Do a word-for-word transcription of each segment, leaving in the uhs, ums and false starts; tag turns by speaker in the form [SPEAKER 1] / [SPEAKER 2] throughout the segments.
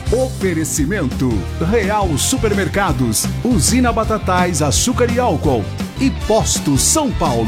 [SPEAKER 1] Oferecimento Real Supermercados, Usina Batatais, Açúcar e Álcool e Posto São Paulo.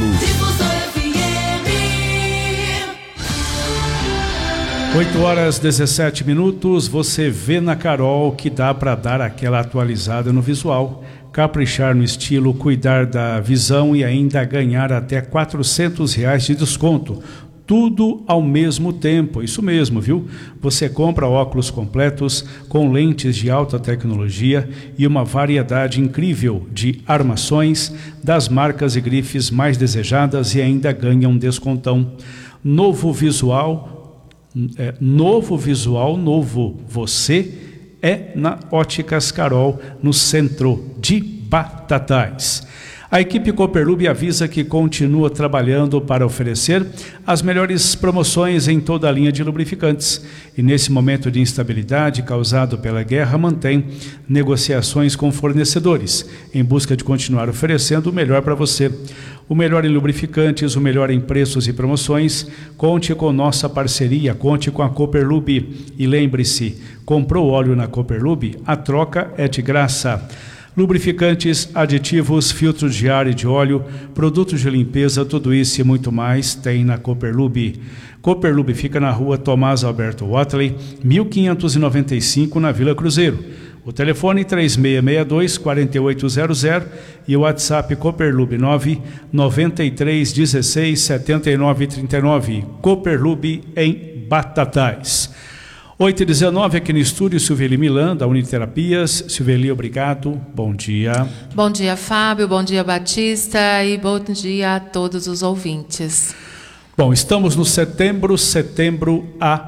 [SPEAKER 2] oito horas e dezessete minutos, você vê na Carol que dá para dar aquela atualizada no visual, caprichar no estilo, cuidar da visão e ainda ganhar até quatrocentos reais de desconto. Tudo ao mesmo tempo, isso mesmo, viu? Você compra óculos completos com lentes de alta tecnologia e uma variedade incrível de armações das marcas e grifes mais desejadas e ainda ganha um descontão. Novo visual, é, novo visual, novo você é na Óticas Carol, no centro de Batatais. A equipe Cooperlube avisa que continua trabalhando para oferecer as melhores promoções em toda a linha de lubrificantes. E nesse momento de instabilidade causado pela guerra, mantém negociações com fornecedores, em busca de continuar oferecendo o melhor para você. O melhor em lubrificantes, o melhor em preços e promoções. Conte com nossa parceria, conte com a Cooperlube. E lembre-se, comprou óleo na Cooperlube, a troca é de graça. Lubrificantes, aditivos, filtros de ar e de óleo, produtos de limpeza, tudo isso e muito mais tem na Cooperlube. Cooperlube fica na rua Tomás Alberto Watley, mil quinhentos e noventa e cinco, na Vila Cruzeiro. O telefone três seis seis dois, quatro oito zero zero e o WhatsApp Cooperlube nove nove três um seis sete nove três nove. Cooperlube em Batatais. oito e dezenove aqui no estúdio, Silveli Milan, da Uniterapias. Silveli, obrigado. Bom dia.
[SPEAKER 3] Bom dia, Fábio. Bom dia, Batista. E bom dia a todos os ouvintes.
[SPEAKER 2] Bom, estamos no setembro, setembro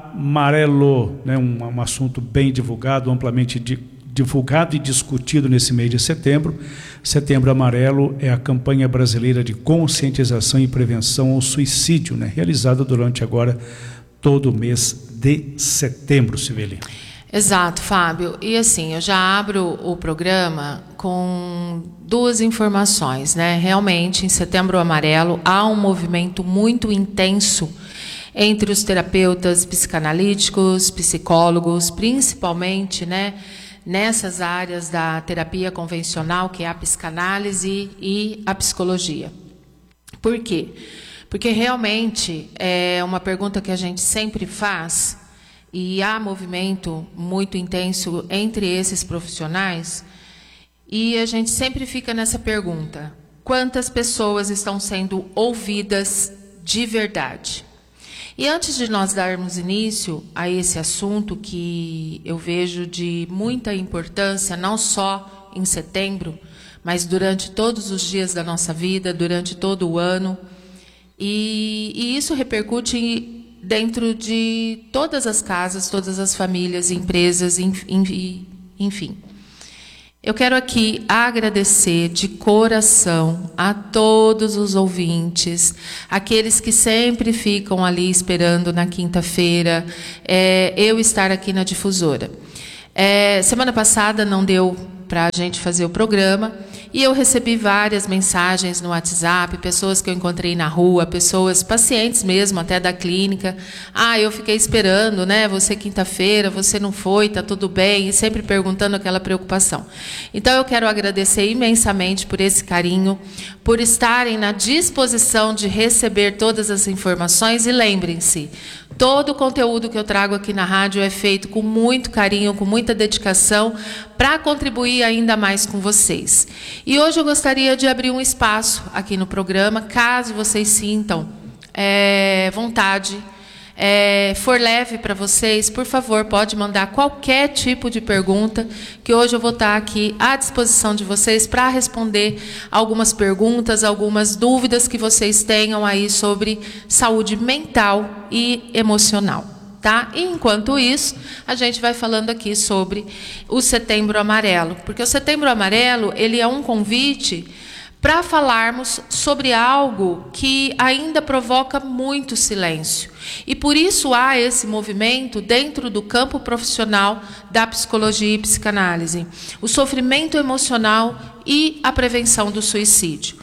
[SPEAKER 2] amarelo, né? um, um assunto bem divulgado, amplamente di, divulgado e discutido nesse mês de setembro. Setembro Amarelo é a campanha brasileira de conscientização e prevenção ao suicídio, né? realizada durante agora todo o mês de setembro, Silveli.
[SPEAKER 3] Exato, Fábio. E assim, eu já abro o programa com duas informações, né? Realmente, em Setembro Amarelo, há um movimento muito intenso entre os terapeutas psicanalíticos, psicólogos, principalmente, né, nessas áreas da terapia convencional, que é a psicanálise e a psicologia. Por quê? Porque realmente é uma pergunta que a gente sempre faz, e há movimento muito intenso entre esses profissionais, e a gente sempre fica nessa pergunta: quantas pessoas estão sendo ouvidas de verdade? E antes de nós darmos início a esse assunto que eu vejo de muita importância, não só em setembro, mas durante todos os dias da nossa vida, durante todo o ano, E, e isso repercute dentro de todas as casas, todas as famílias, empresas, enfim. Eu quero aqui agradecer de coração a todos os ouvintes, aqueles que sempre ficam ali esperando na quinta-feira, é, eu estar aqui na difusora. É, semana passada não deu para a gente fazer o programa, e eu recebi várias mensagens no WhatsApp, pessoas que eu encontrei na rua, pessoas, pacientes mesmo, até da clínica. Ah, eu fiquei esperando, né? Você quinta-feira, você não foi, tá tudo bem? E sempre perguntando aquela preocupação. Então, eu quero agradecer imensamente por esse carinho, por estarem na disposição de receber todas as informações. E lembrem-se, todo o conteúdo que eu trago aqui na rádio é feito com muito carinho, com muita dedicação, para contribuir ainda mais com vocês. E hoje eu gostaria de abrir um espaço aqui no programa, caso vocês sintam é, vontade, é, for leve para vocês, por favor, pode mandar qualquer tipo de pergunta, que hoje eu vou estar aqui à disposição de vocês para responder algumas perguntas, algumas dúvidas que vocês tenham aí sobre saúde mental e emocional. Tá? E enquanto isso, a gente vai falando aqui sobre o Setembro Amarelo, porque o Setembro Amarelo, ele é um convite para falarmos sobre algo que ainda provoca muito silêncio. E por isso há esse movimento dentro do campo profissional da psicologia e psicanálise, o sofrimento emocional e a prevenção do suicídio.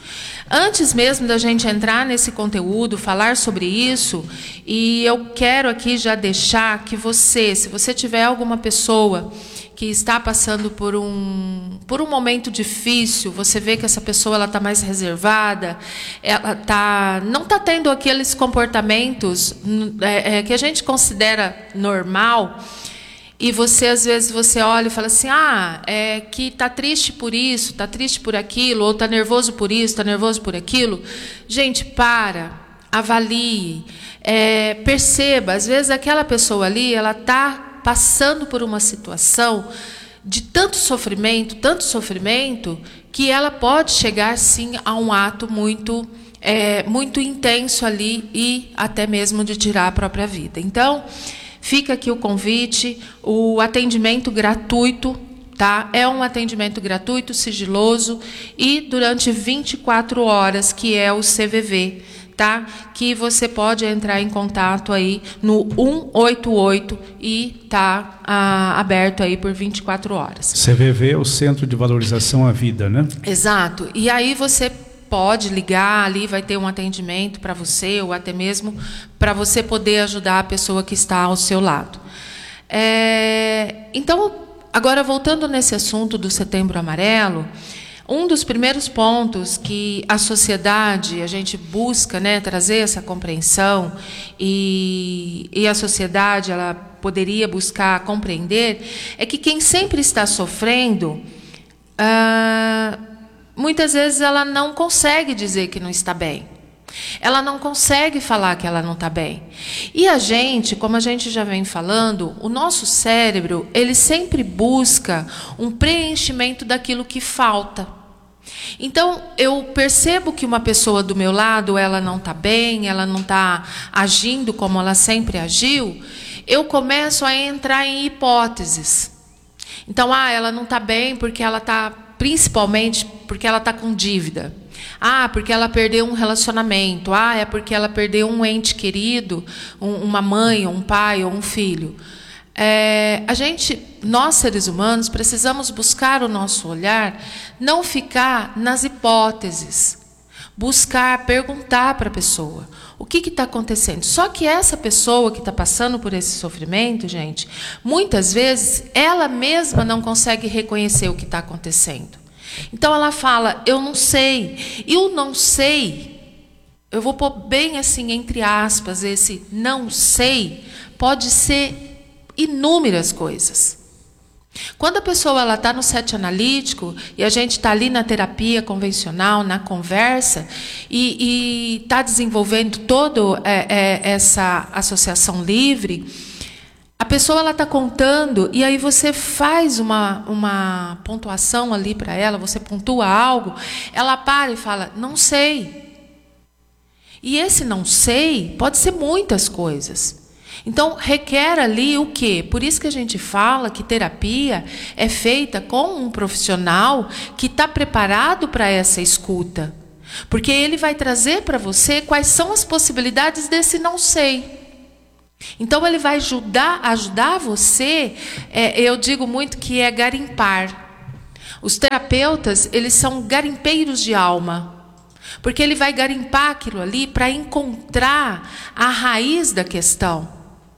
[SPEAKER 3] Antes mesmo da gente entrar nesse conteúdo, falar sobre isso, e eu quero aqui já deixar que você, se você tiver alguma pessoa que está passando por um, por um momento difícil, você vê que essa pessoa ela está mais reservada, ela tá, não está tendo aqueles comportamentos é, é, que a gente considera normal, e você, às vezes, você olha e fala assim, ah, é que está triste por isso, está triste por aquilo, ou está nervoso por isso, está nervoso por aquilo. Gente, para, avalie, é, perceba, às vezes aquela pessoa ali, ela está passando por uma situação de tanto sofrimento, tanto sofrimento, que ela pode chegar, sim, a um ato muito, é, muito intenso ali e até mesmo de tirar a própria vida. Então, fica aqui o convite, o atendimento gratuito, tá? É um atendimento gratuito, sigiloso e durante vinte e quatro horas, que é o C V V. Tá? Que você pode entrar em contato aí no um oito oito e tá ah, aberto aí por vinte e quatro horas.
[SPEAKER 2] C V V é o Centro de Valorização à Vida, né?
[SPEAKER 3] Exato. E aí você pode ligar, ali vai ter um atendimento para você, ou até mesmo para você poder ajudar a pessoa que está ao seu lado. É, então, agora voltando nesse assunto do Setembro Amarelo, um dos primeiros pontos que a sociedade, a gente busca, né, trazer essa compreensão, e, e a sociedade ela poderia buscar compreender, é que quem sempre está sofrendo, ah, muitas vezes ela não consegue dizer que não está bem. Ela não consegue falar que ela não está bem. E a gente, como a gente já vem falando, o nosso cérebro, ele sempre busca um preenchimento daquilo que falta. Então, eu percebo que uma pessoa do meu lado, ela não está bem, ela não está agindo como ela sempre agiu, eu começo a entrar em hipóteses. Então, ah, ela não está bem porque ela está, principalmente porque ela está com dívida. Ah, porque ela perdeu um relacionamento. Ah, é porque ela perdeu um ente querido, um, uma mãe, um pai ou um filho. É, a gente, nós seres humanos, precisamos buscar o nosso olhar, não ficar nas hipóteses. Buscar, perguntar para a pessoa. O que está acontecendo? Só que essa pessoa que está passando por esse sofrimento, gente, muitas vezes, ela mesma não consegue reconhecer o que está acontecendo. Então ela fala, eu não sei. E o não sei, eu vou pôr bem assim, entre aspas, esse não sei, pode ser inúmeras coisas. Quando a pessoa ela está no set analítico e a gente está ali na terapia convencional, na conversa, e está desenvolvendo toda é, é, essa associação livre, a pessoa ela está contando e aí você faz uma, uma pontuação ali para ela, você pontua algo, ela para e fala, não sei. E esse não sei pode ser muitas coisas. Então, requer ali o quê? Por isso que a gente fala que terapia é feita com um profissional que está preparado para essa escuta. Porque ele vai trazer para você quais são as possibilidades desse não sei. Então, ele vai ajudar, ajudar você, é, eu digo muito que é garimpar. Os terapeutas, eles são garimpeiros de alma. Porque ele vai garimpar aquilo ali para encontrar a raiz da questão.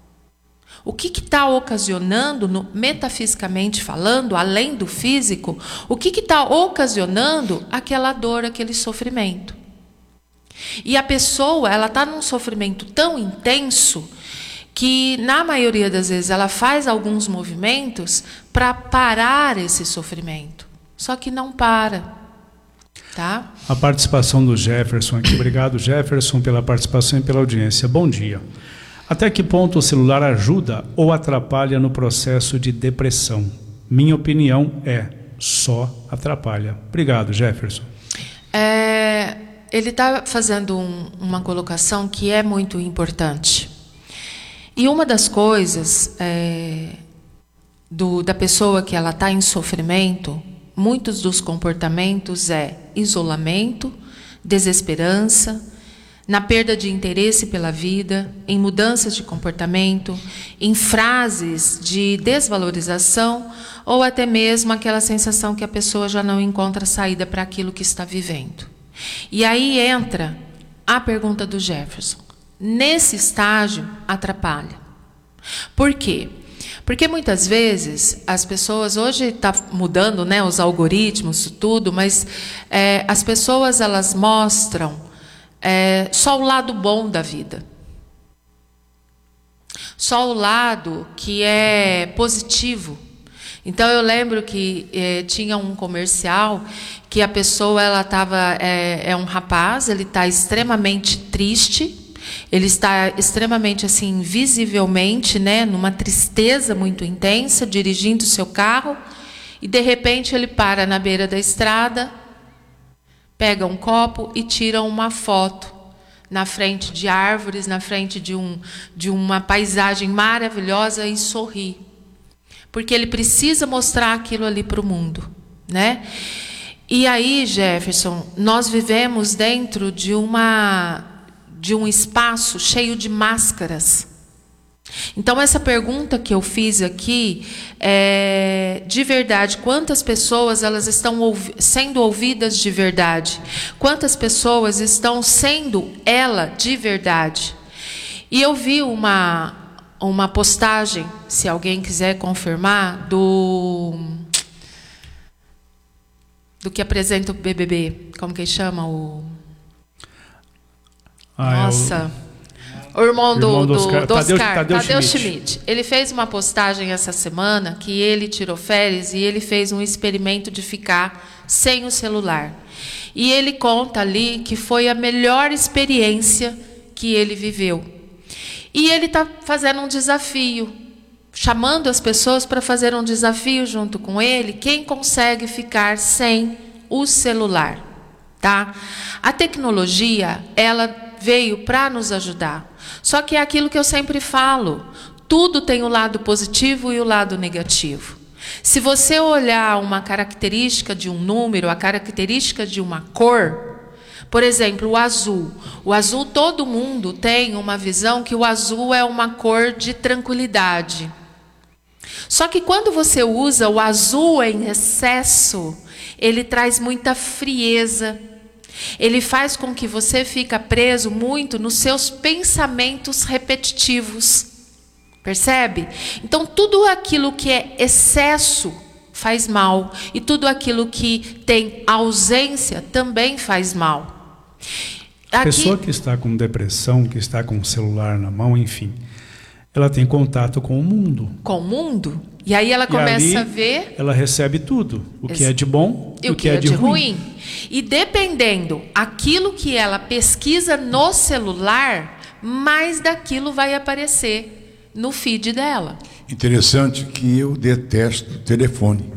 [SPEAKER 3] O que está ocasionando, no, metafisicamente falando, além do físico, o que está ocasionando aquela dor, aquele sofrimento. E a pessoa, ela está num sofrimento tão intenso que, na maioria das vezes, ela faz alguns movimentos para parar esse sofrimento. Só que não para. Tá?
[SPEAKER 2] A participação do Jefferson aqui. Obrigado, Jefferson, pela participação e pela audiência. Bom dia. Até que ponto o celular ajuda ou atrapalha no processo de depressão? Minha opinião é, só atrapalha. Obrigado, Jefferson.
[SPEAKER 3] É, ele está fazendo um, uma colocação que é muito importante. E uma das coisas é, do, da pessoa que ela está em sofrimento, muitos dos comportamentos é isolamento, desesperança, na perda de interesse pela vida, em mudanças de comportamento, em frases de desvalorização ou até mesmo aquela sensação que a pessoa já não encontra saída para aquilo que está vivendo. E aí entra a pergunta do Jefferson. Nesse estágio, atrapalha. Por quê? Porque muitas vezes as pessoas, hoje está mudando, né, os algoritmos, tudo, mas é, as pessoas elas mostram é, só o lado bom da vida. Só o lado que é positivo. Então eu lembro que eh, tinha um comercial que a pessoa ela estava é, é um rapaz, ele está extremamente triste, ele está extremamente assim visivelmente, né, numa tristeza muito intensa, dirigindo o seu carro e de repente ele para na beira da estrada, pega um copo e tira uma foto na frente de árvores, na frente de um de uma paisagem maravilhosa e sorri. Porque ele precisa mostrar aquilo ali para o mundo, né? E aí, Jefferson, nós vivemos dentro de uma de um espaço cheio de máscaras. Então essa pergunta que eu fiz aqui é, de verdade, quantas pessoas elas estão ouvi- sendo ouvidas de verdade? Quantas pessoas estão sendo ela de verdade? E eu vi uma uma postagem, se alguém quiser confirmar, do do que apresenta o B B B, como que chama o
[SPEAKER 2] ah,
[SPEAKER 3] nossa, é o... o irmão do,
[SPEAKER 2] irmão do,
[SPEAKER 3] do,
[SPEAKER 2] Oscar,
[SPEAKER 3] do Oscar,
[SPEAKER 2] Tadeu, Tadeu,
[SPEAKER 3] Tadeu
[SPEAKER 2] Schmidt.
[SPEAKER 3] Schmidt. Ele fez uma postagem essa semana que ele tirou férias e ele fez um experimento de ficar sem o celular. E ele conta ali que foi a melhor experiência que ele viveu. E ele está fazendo um desafio, chamando as pessoas para fazer um desafio junto com ele, quem consegue ficar sem o celular, tá? A tecnologia, ela veio para nos ajudar. Só que é aquilo que eu sempre falo, tudo tem o lado positivo e o lado negativo. Se você olhar uma característica de um número, a característica de uma cor, por exemplo, o azul. O azul, todo mundo tem uma visão que o azul é uma cor de tranquilidade. Só que quando você usa o azul em excesso, ele traz muita frieza. Ele faz com que você fique preso muito nos seus pensamentos repetitivos. Percebe? Então, tudo aquilo que é excesso faz mal. E tudo aquilo que tem ausência também faz mal.
[SPEAKER 2] A
[SPEAKER 3] Aqui...
[SPEAKER 2] pessoa que está com depressão, que está com o celular na mão, enfim, ela tem contato com o mundo.
[SPEAKER 3] Com o mundo? E aí ela
[SPEAKER 2] E
[SPEAKER 3] começa
[SPEAKER 2] ali,
[SPEAKER 3] a ver...
[SPEAKER 2] ela recebe tudo, o que é de bom
[SPEAKER 3] e o que é de ruim. E dependendo aquilo que ela pesquisa no celular, mais daquilo vai aparecer no feed dela.
[SPEAKER 4] Interessante que eu detesto telefone.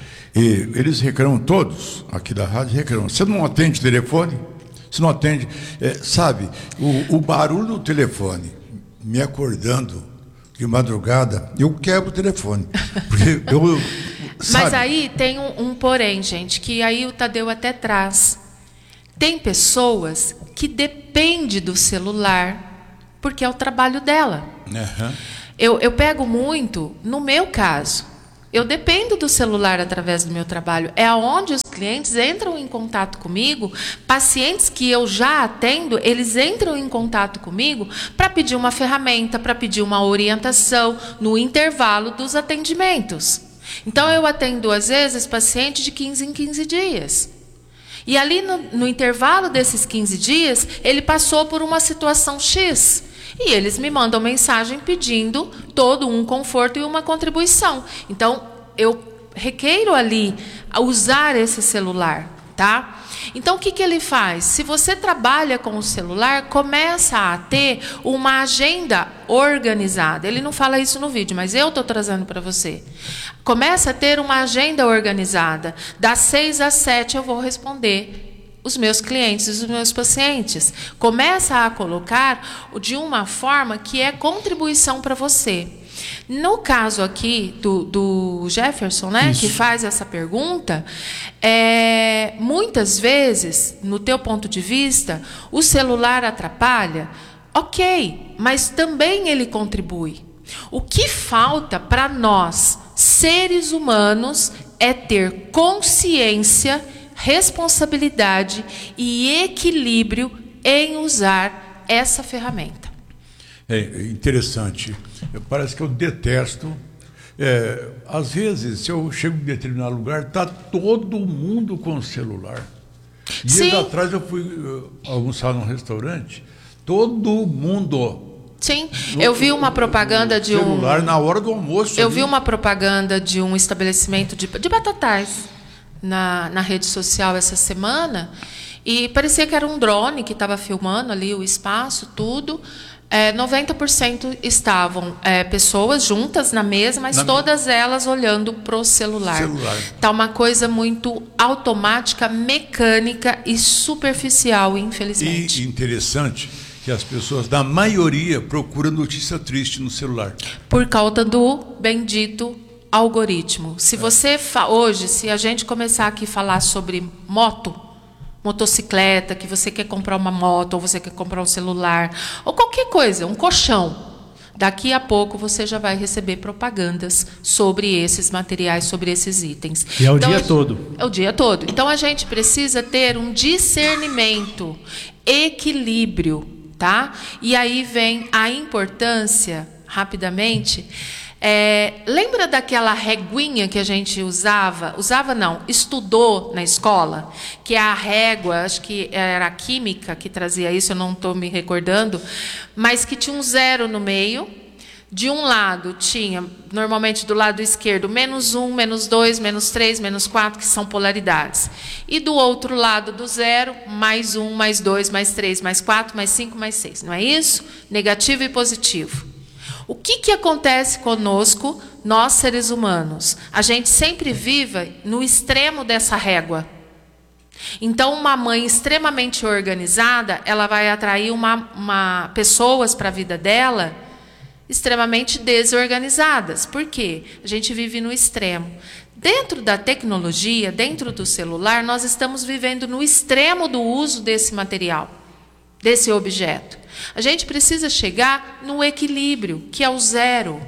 [SPEAKER 4] E eles reclamam todos, aqui da rádio, reclamam. Você não atende telefone? Você não atende... É, sabe, o, o barulho do telefone, me acordando de madrugada, eu quebro o telefone. Porque eu,
[SPEAKER 3] Mas aí tem um, um porém, gente, que aí o Tadeu até traz. Tem pessoas que dependem do celular porque é o trabalho dela.
[SPEAKER 4] Uhum.
[SPEAKER 3] Eu, eu pego muito, no meu caso, eu dependo do celular através do meu trabalho. É onde os clientes entram em contato comigo, pacientes que eu já atendo, eles entram em contato comigo para pedir uma ferramenta, para pedir uma orientação no intervalo dos atendimentos. Então, eu atendo, às vezes, paciente de quinze em quinze dias. E ali, no, no intervalo desses quinze dias, ele passou por uma situação X. E eles me mandam mensagem pedindo todo um conforto e uma contribuição. Então, eu requeiro ali usar esse celular, tá? Então, o que que ele faz? Se você trabalha com o celular, começa a ter uma agenda organizada. Ele não fala isso no vídeo, mas eu estou trazendo para você. Começa a ter uma agenda organizada. Das seis às sete eu vou responder os meus clientes, os meus pacientes. Começa a colocar de uma forma que é contribuição para você. No caso aqui do, do Jefferson, né, que faz essa pergunta, é, muitas vezes, no teu ponto de vista, o celular atrapalha? Ok, mas também ele contribui. O que falta para nós, seres humanos, é ter consciência responsabilidade e equilíbrio em usar essa ferramenta.
[SPEAKER 4] É interessante. Parece que eu detesto. É, às vezes, se eu chego em determinado lugar, está todo mundo com o celular. Dias
[SPEAKER 3] Sim.
[SPEAKER 4] atrás eu fui uh, almoçar num restaurante, todo mundo.
[SPEAKER 3] Sim, eu vi uma propaganda de um...
[SPEAKER 4] celular na hora do almoço.
[SPEAKER 3] Eu
[SPEAKER 4] ali.
[SPEAKER 3] vi uma propaganda de um estabelecimento de, de batatais na, na rede social essa semana, e parecia que era um drone que estava filmando ali o espaço, tudo. É, noventa por cento estavam é, pessoas juntas na mesa, mas
[SPEAKER 4] na
[SPEAKER 3] todas elas olhando para o celular.
[SPEAKER 4] celular.
[SPEAKER 3] Tá uma coisa muito automática, mecânica e superficial, infelizmente.
[SPEAKER 4] E interessante que as pessoas, na maioria, procuram notícia triste no celular.
[SPEAKER 3] Por causa do bendito algoritmo. Se você fa- hoje, se a gente começar aqui a falar sobre moto, motocicleta, que você quer comprar uma moto, ou você quer comprar um celular, ou qualquer coisa, um colchão, daqui a pouco você já vai receber propagandas sobre esses materiais, sobre esses itens.
[SPEAKER 2] E é o
[SPEAKER 3] Então,
[SPEAKER 2] dia
[SPEAKER 3] a-
[SPEAKER 2] todo.
[SPEAKER 3] É o dia todo. Então a gente precisa ter um discernimento, equilíbrio, tá? E aí vem a importância, rapidamente. É, lembra daquela reguinha que a gente usava? Usava não, estudou na escola, que é a régua, acho que era a química que trazia isso, eu não estou me recordando, mas que tinha um zero no meio. De um lado tinha, normalmente do lado esquerdo, menos um, menos dois, menos três, menos quatro, que são polaridades. E do outro lado do zero, mais um, mais dois, mais três, mais quatro, mais cinco, mais seis. Não é isso? Negativo e positivo. O que, que acontece conosco, nós seres humanos? A gente sempre vive no extremo dessa régua. Então, uma mãe extremamente organizada, ela vai atrair uma, uma, pessoas para a vida dela extremamente desorganizadas. Por quê? A gente vive no extremo. Dentro da tecnologia, dentro do celular, nós estamos vivendo no extremo do uso desse material, desse objeto. A gente precisa chegar no equilíbrio, que é o zero.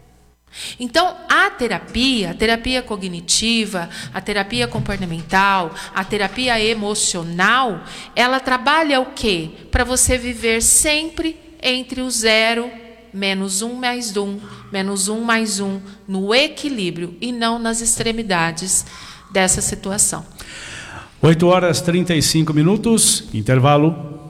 [SPEAKER 3] Então, a terapia, a terapia cognitiva, a terapia comportamental, a terapia emocional, ela trabalha o quê? Para você viver sempre entre o zero, menos um, mais um, menos um, mais um, no equilíbrio e não nas extremidades dessa situação.
[SPEAKER 2] oito horas e trinta e cinco minutos, intervalo.